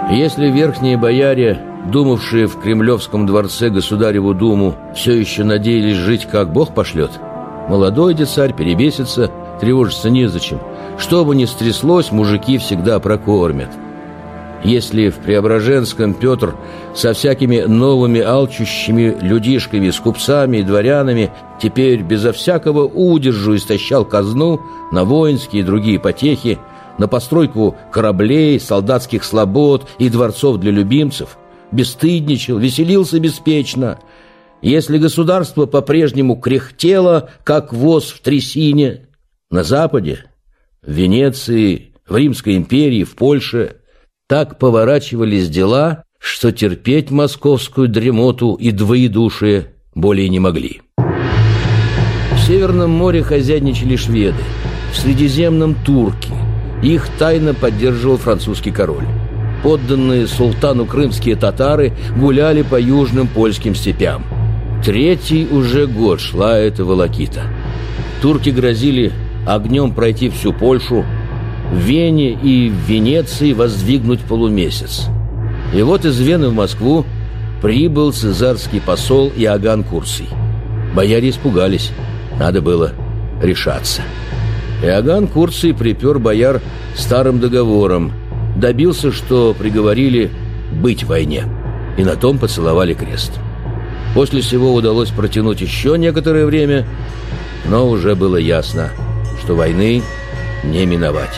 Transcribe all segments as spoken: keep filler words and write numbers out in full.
Если верхние бояре, думавшие в Кремлевском дворце государеву думу, все еще надеялись жить, как Бог пошлет, молодой царь перебесится, тревожиться незачем. Что бы ни стряслось, мужики всегда прокормят. Если в Преображенском Петр со всякими новыми алчущими людишками, с купцами и дворянами теперь безо всякого удержу истощал казну на воинские и другие потехи, на постройку кораблей, солдатских слобод и дворцов для любимцев, бесстыдничал, веселился беспечно, если государство по-прежнему кряхтело, как воз в трясине, на Западе, в Венеции, в Римской империи, в Польше, так поворачивались дела, что терпеть московскую дремоту и двоедушие более не могли. В Северном море хозяйничали шведы, в Средиземном – турки. Их тайно поддерживал французский король. Подданные султану крымские татары гуляли по южным польским степям. Третий уже год шла эта волокита. Турки грозили огнем пройти всю Польшу, в Вене и в Венеции воздвигнуть полумесяц. И вот из Вены в Москву прибыл цезарский посол Иоганн Курций. Бояре испугались, надо было решаться. Иоганн Курций припер бояр старым договором, добился, что приговорили быть в войне, и на том поцеловали крест. После сего удалось протянуть еще некоторое время, но уже было ясно, что войны не миновать.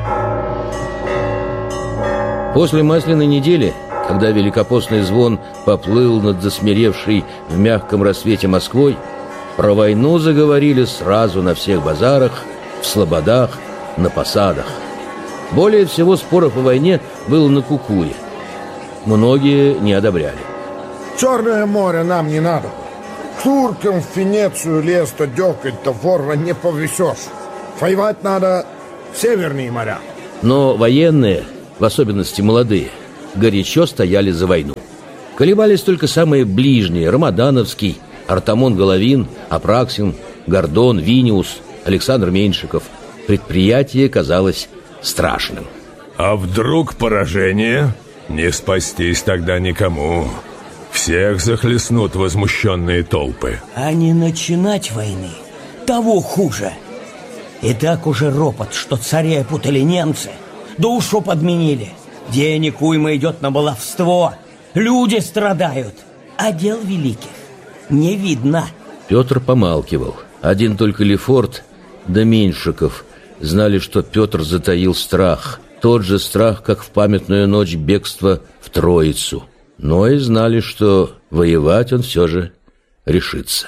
После Масляной недели, когда великопостный звон поплыл над засмиревшей в мягком рассвете Москвой, про войну заговорили сразу на всех базарах, в слободах, на посадах. Более всего споров о войне было на Кукуе. Многие не одобряли. Черное море нам не надо. Туркам в Венецию лез-то дёкать-то ворва не повезешь. Воевать надо в северные моря. Но военные, в особенности молодые, горячо стояли за войну. Колебались только самые ближние: Рамадановский, Артамон Головин, Апраксин, Гордон, Виниус, Александр Меньшиков. Предприятие казалось страшным. А вдруг поражение? Не спастись тогда никому. Всех захлестнут возмущенные толпы. А не начинать войны того хуже. И так уже ропот, что царя путали немцы, душу подменили. Денег уйма идет на баловство, люди страдают, а дел великих не видно. Петр помалкивал. Один только Лефорт да Меньшиков знали, что Петр затаил страх. Тот же страх, как в памятную ночь бегства в Троицу. Но и знали, что воевать он все же решится.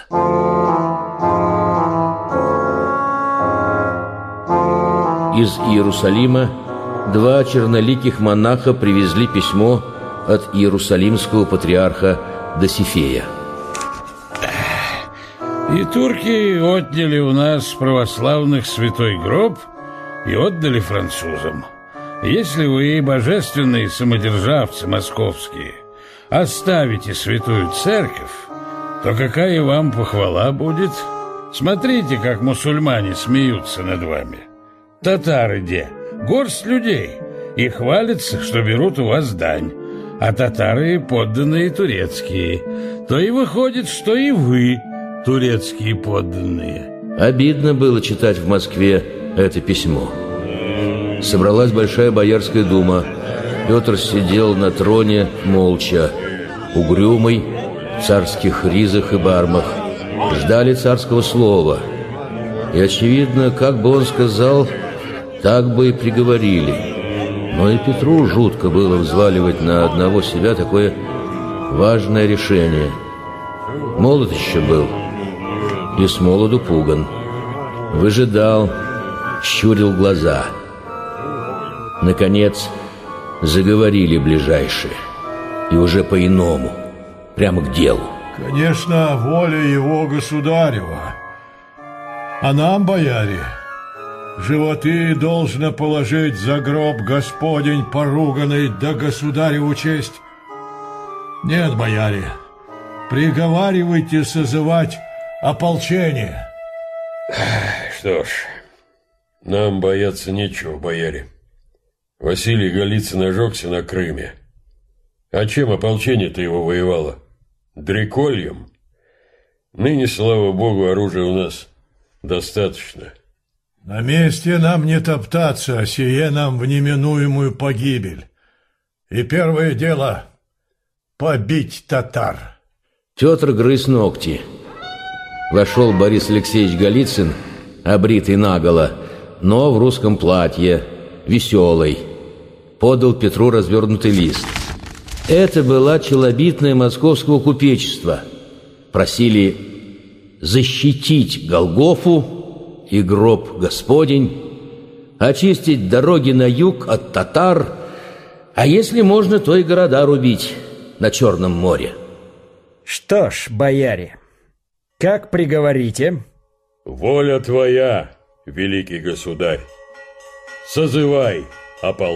Из Иерусалима два черноликих монаха привезли письмо от иерусалимского патриарха Досифея. И турки отняли у нас православных святой гроб и отдали французам. Если вы, божественные самодержавцы московские, оставите святую церковь, то какая вам похвала будет? Смотрите, как мусульмане смеются над вами. Татары где? Горсть людей, и хвалятся, что берут у вас дань. А татары подданные турецкие. То и выходит, что и вы турецкие подданные. Обидно было читать в Москве это письмо. Собралась большая боярская дума. Петр сидел на троне молча, угрюмый, в царских ризах и бармах. Ждали царского слова. И, очевидно, как бы он сказал, так бы и приговорили. Но и Петру жутко было взваливать на одного себя такое важное решение. Молод еще был, и с молоду пуган. Выжидал, щурил глаза. Наконец заговорили ближайшие, и уже по-иному, прямо к делу. Конечно, воля его государева. А нам, бояре, животы должно положить за гроб Господень поруганный да государеву честь. Нет, бояре, приговаривайте созывать ополчение. Что ж, нам бояться нечего, бояре. Василий Голицын ожегся на Крыме. А чем ополчение-то его воевало? Дрекольем? Ныне, слава богу, оружия у нас достаточно. На месте нам не топтаться, а сие нам в неминуемую погибель. И первое дело — побить татар. Петр грыз ногти. Вошел Борис Алексеевич Голицын, обритый наголо, но в русском платье, веселый. Подал Петру развернутый лист. Это была челобитная московского купечества. Просили защитить Голгофу и гроб Господень, очистить дороги на юг от татар, а если можно, то и города рубить на Черном море. Что ж, бояре, как приговорите? Воля твоя, великий государь. Созывай ополчение.